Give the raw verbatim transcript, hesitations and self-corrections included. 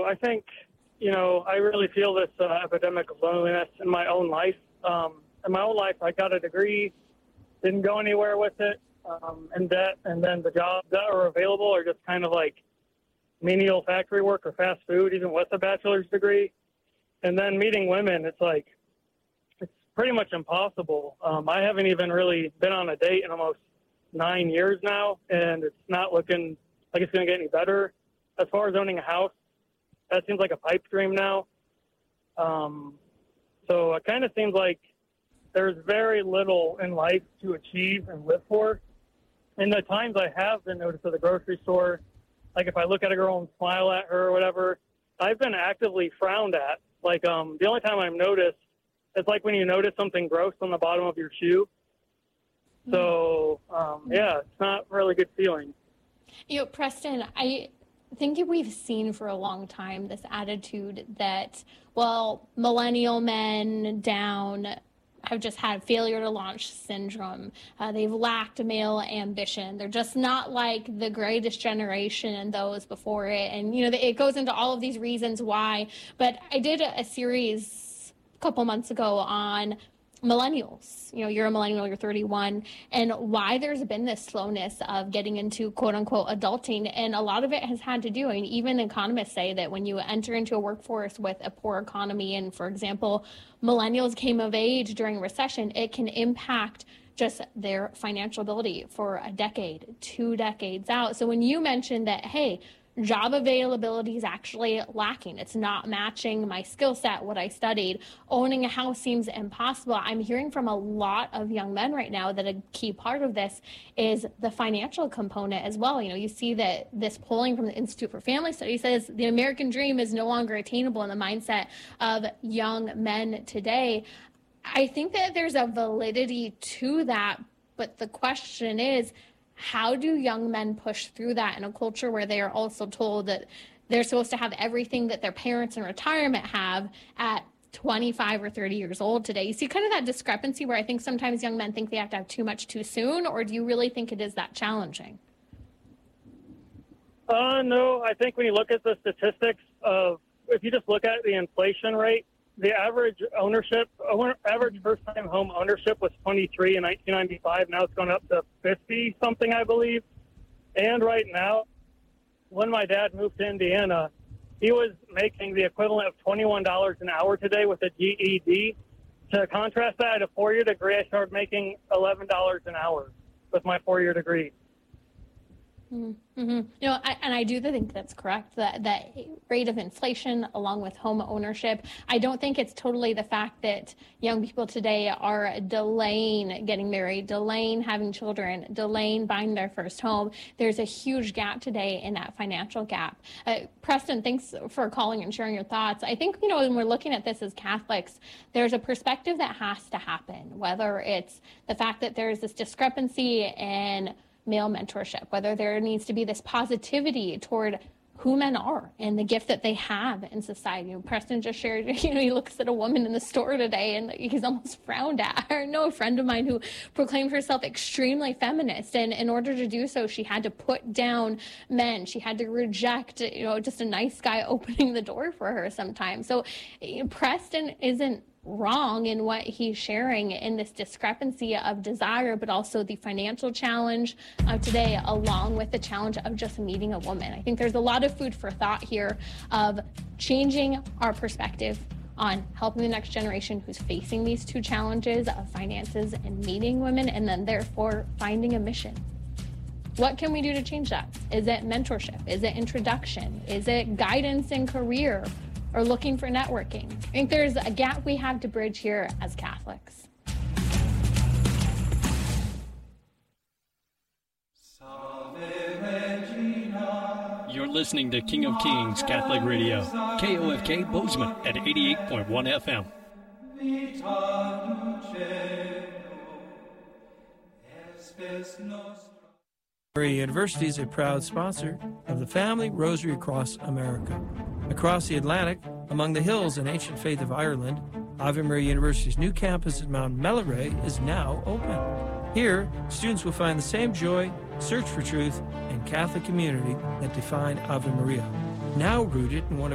I think, you know, I really feel this uh, epidemic of loneliness in my own life. Um, in my own life, I got a degree, didn't go anywhere with it, um, in debt, and then the jobs that are available are just kind of like menial factory work or fast food, even with a bachelor's degree. And then meeting women, it's like, it's pretty much impossible. Um, I haven't even really been on a date in almost nine years now, and it's not looking like it's going to get any better. As far as owning a house, that seems like a pipe dream now. Um, so it kind of seems like there's very little in life to achieve and live for. And the times I have been noticed at the grocery store, like if I look at a girl and smile at her or whatever, I've been actively frowned at. Like um, the only time I'm noticed, it's like when you notice something gross on the bottom of your shoe. So, um, yeah, it's not a really good feeling. You know, Preston, I think we've seen for a long time this attitude that, well, millennial men down have just had failure to launch syndrome. Uh, they've lacked male ambition. They're just not like the greatest generation and those before it. And, you know, it goes into all of these reasons why. But I did a, a series a couple months ago on millennials. You know, you're a millennial, you're thirty-one, and why there's been this slowness of getting into quote unquote adulting. And a lot of it has had to do, I mean, even economists say that when you enter into a workforce with a poor economy, and for example, millennials came of age during recession, it can impact just their financial ability for a decade, two decades out. So when you mentioned that, hey, job availability is actually lacking, it's not matching my skill set, what I studied, owning a house seems impossible. I'm hearing from a lot of young men right now that a key part of this is the financial component as well. You know, you see that this polling from the Institute for Family Studies says the American dream is no longer attainable in the mindset of young men today. I think that there's a validity to that, but the question is, how do young men push through that in a culture where they are also told that they're supposed to have everything that their parents in retirement have at twenty-five or thirty years old today? You see kind of that discrepancy where I think sometimes young men think they have to have too much too soon, or do you really think it is that challenging? Uh, no, I think when you look at the statistics of, if you just look at the inflation rate, the average ownership, average first-time home ownership was twenty-three in nineteen ninety-five. Now it's gone up to fifty something, I believe. And right now, when my dad moved to Indiana, he was making the equivalent of twenty-one dollars an hour today with a G E D. To contrast that, I had a four-year degree. I started making eleven dollars an hour with my four-year degree. Mm-hmm. You know, I, and I do think that's correct, that that rate of inflation along with home ownership. I don't think it's totally the fact that young people today are delaying getting married, delaying having children, delaying buying their first home. There's a huge gap today in that financial gap. Uh, Preston, thanks for calling and sharing your thoughts. I think, you know, when we're looking at this as Catholics, there's a perspective that has to happen, whether it's the fact that there's this discrepancy in male mentorship, whether there needs to be this positivity toward who men are and the gift that they have in society. You know, Preston just shared, you know, he looks at a woman in the store today and he's almost frowned at. I know a friend of mine who proclaimed herself extremely feminist, and in order to do so, she had to put down men. She had to reject, you know, just a nice guy opening the door for her sometimes. So you know, Preston isn't wrong in what he's sharing in this discrepancy of desire, but also the financial challenge of today, along with the challenge of just meeting a woman. I think there's a lot of food for thought here of changing our perspective on helping the next generation who's facing these two challenges of finances and meeting women, and then therefore finding a mission. What can we do to change that? Is it mentorship? Is it introduction? Is it guidance in career? Or looking for networking? I think there's a gap we have to bridge here as Catholics. You're listening to King of Kings Catholic Radio, K O F K Bozeman at eighty-eight point one F M. University is a proud sponsor of the Family Rosary Across America. Across the Atlantic, among the hills and ancient faith of Ireland, Ave Maria University's new campus at Mount Melleray is now open. Here, students will find the same joy, search for truth, and Catholic community that define Ave Maria. Now rooted in one of